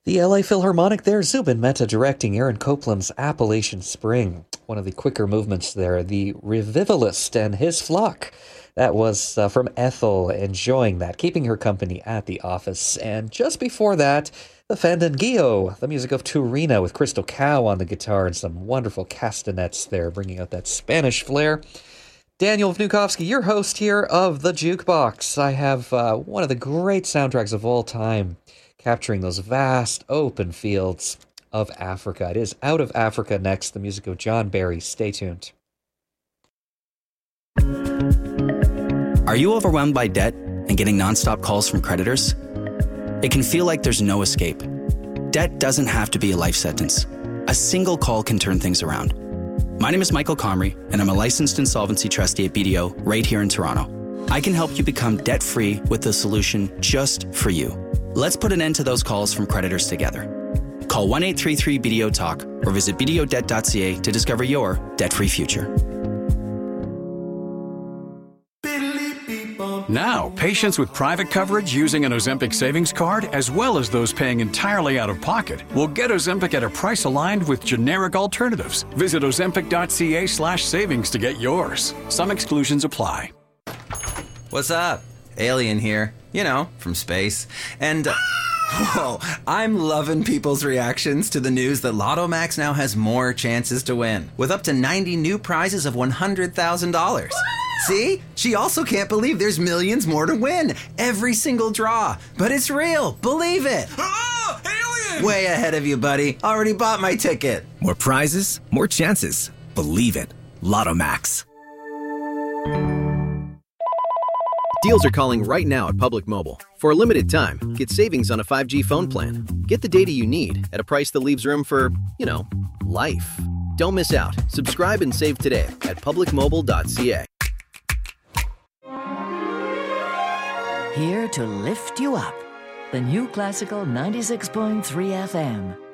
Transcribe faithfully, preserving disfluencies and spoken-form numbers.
The L A Philharmonic there, Zubin Mehta directing Aaron Copland's Appalachian Spring. One of the quicker movements there, the Revivalist and his flock. That was uh, from Ethel, enjoying that, keeping her company at the office. And just before that, the Fandanguillo, the music of Turina with Crystal Cow on the guitar and some wonderful castanets there, bringing out that Spanish flair. Daniel Vnukovsky, your host here of The Jukebox. I have uh, one of the great soundtracks of all time, capturing those vast open fields of Africa. It is Out of Africa next, the music of John Barry. Stay tuned. Are you overwhelmed by debt and getting nonstop calls from creditors? It can feel like there's no escape. Debt doesn't have to be a life sentence. A single call can turn things around. My name is Michael Comrie, and I'm a licensed insolvency trustee at B D O right here in Toronto. I can help you become debt-free with a solution just for you. Let's put an end to those calls from creditors together. Call one eight three three B D O talk or visit b d o debt dot c a to discover your debt-free future. Now, patients with private coverage using an Ozempic savings card, as well as those paying entirely out of pocket, will get Ozempic at a price aligned with generic alternatives. Visit ozempic dot c a slash savings to get yours. Some exclusions apply. What's up? Alien here. You know, from space. And, uh, whoa, I'm loving people's reactions to the news that Lotto Max now has more chances to win, with up to ninety new prizes of one hundred thousand dollars. See? She also can't believe there's millions more to win. Every single draw. But it's real. Believe it. Oh, alien! Way ahead of you, buddy. Already bought my ticket. More prizes, more chances. Believe it. Lotto Max. Deals are calling right now at Public Mobile. For a limited time, get savings on a five G phone plan. Get the data you need at a price that leaves room for, you know, life. Don't miss out. Subscribe and save today at public mobile dot c a. Here to lift you up. The new classical ninety-six point three F M.